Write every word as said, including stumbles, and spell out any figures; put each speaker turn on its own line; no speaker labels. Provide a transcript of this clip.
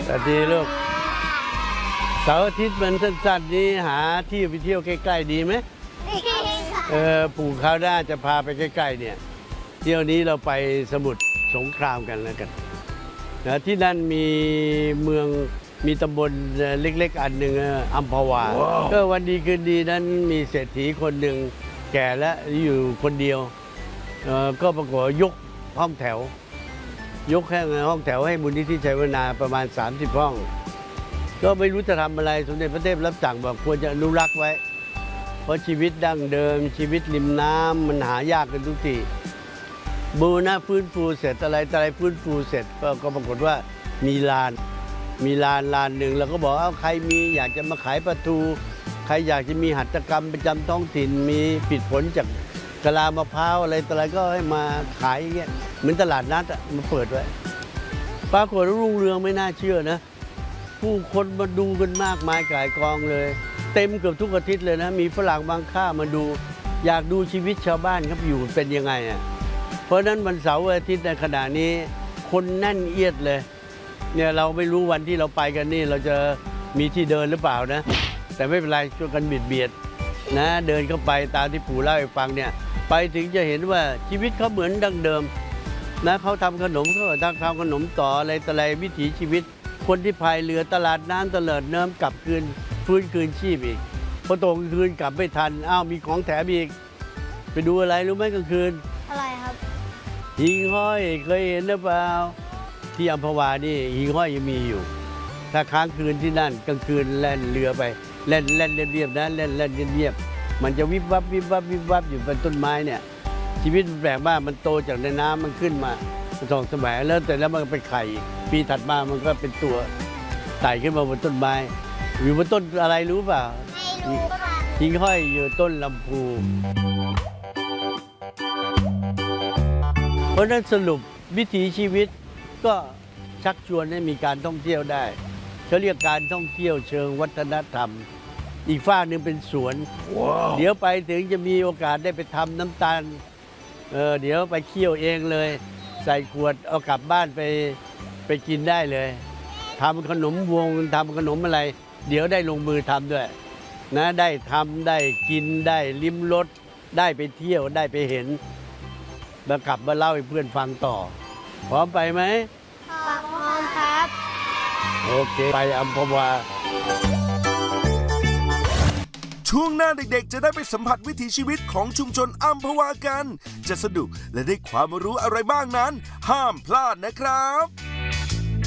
สวัสดีลูกเสาร์อาทิตย์มันสั้นๆนี้หาที่ไปเที่ยวใกล้ๆดีไหมเออปู่เขาวหน้าจะพาไปใกล้ๆเนี่ยเที่ยวนี้เราไปสมุทรสงครามกันแล้วกันนะที่นั่นมีเมืองมีตำบลเล็กๆอันหนึ่งอัมพวา wow. ก็วันดีคืนดีนั้นมีเศรษฐีคนหนึ่งแก่แล้วอยู่คนเดียวก็ปรากฏยกห้องแถวยกแค่ห้องแถวให้มูลนิธิชัยวนาประมาณสามสิบห้องก็ไม่รู้จะทำอะไรสมเด็จพระเทพรับสั่งบอกควรจะอนุรักษ์ไว้เพราะชีวิตดั้งเดิมชีวิตริมน้ำมันหายากกันทุกทีบูรณะฟื้นฟูเสร็จอะไรอะไรฟื้นฟูเสร็จก็ปรากฏว่ามีลานมีลานลานหนึ่งแล้วก็บอกเอาใครมีอยากจะมาขายปลาทูใครอยากจะมีหัตถกรรมประจำท้องถิ่นมีผิดผลจากกะลามะพร้าวอะไรต่ออะไรก็ให้มาขายอย่างเงี้ยเหมือนตลาดนัดอะมาเปิดไว้ปรากฏว่ารุ่งเรืองไม่น่าเชื่อนะผู้คนมาดูกันมากมายก่ายกองเลยเต็มเกือบทุกอาทิตย์เลยนะมีฝรั่งบางค่ามาดูอยากดูชีวิตชาวบ้านครับอยู่เป็นยังไงอ่ะเพราะนั้นวันเสาร์อาทิตย์ในขณะนี้คนแน่นเอียดเลยเนี่ยเราไม่รู้วันที่เราไปกันนี่เราจะมีที่เดินหรือเปล่านะแต่ไม่เป็นไรช่วยกันเบียดเบียดนะเดินเข้าไปตามที่ปู่เล่าให้ฟังเนี่ยไปถึงจะเห็นว่าชีวิตเขาเหมือนดั้งเดิมนะเขาทำขนมเขาทำทำขนมต่ออะไรต่ออะไรวิถีชีวิตคนที่พายเรือตลาดน้ำตลาดน้ำกลับคืนฟื้นคืนชีพอีกพอตกกลางคืนกลับไม่ทันอ้าวมีของแถมอีกไปดูอะไรรู้ไหมกลางคืน
อะไรครับ
หิ่งห้อยเคยเห็นหรือเปล่าที่อัมพวานี่หิ่งห้อยยังมีอยู่ถ้าค้างคืนที่นั่นกลางคืนแล่นเรือไปเล่นเล่นเรียบๆนะเล่นเล่นเรียบๆมันจะวิบวับวิบวับวิบวับอยู่บนต้นไม้เนี่ยชีวิตแปลกมากมันโตจากในน้ำมันขึ้นมาสองสมัยแล้วแต่แล้วมันเป็นไข่ปีถัดมามันก็เป็นตัวไต่ขึ้นมาบนต้นไม้อยู่บนต้นอะไรรู้เปล่า
ไม่รู้ค่ะ
หิ่งห้อยอยู่ต้นลำพูเพราะนั้นสรุปวิถีชีวิตก็ชักชวนให้มีการท่องเที่ยวได้เขาเรียกการท่องเที่ยวเชิงวัฒนธรรมอีกฝ้าหนึ่งเป็นสวน wow. เดี๋ยวไปถึงจะมีโอกาสได้ไปทำน้ำตาลเออเดี๋ยวไปเคี่ยวเองเลยใส่ขวดเอากลับบ้านไปไปกินได้เลยทำขนมวงทำขนมอะไรเดี๋ยวได้ลงมือทำด้วยนะได้ทำได้กินได้ลิ้มรสได้ไปเที่ยวได้ไปเห็นแล้วกลับมาเล่าให้เพื่อนฟังต่อพร้อมไปไหม
พร้อมครับ
โอเคไปอัมพวา
ช่วงหน้าเด็กๆจะได้ไปสัมผัสวิถีชีวิตของชุมชนอัมพวากันจะสนุกและได้ความรู้อะไรบ้างนั้นห้ามพลาดนะครับ